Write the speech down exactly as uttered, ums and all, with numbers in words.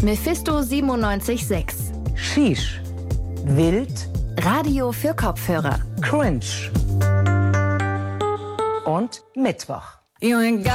Mephisto siebenundneunzig Komma sechs. Shish. Wild. Radio für Kopfhörer. Cringe. Und Mittwoch. You ain't got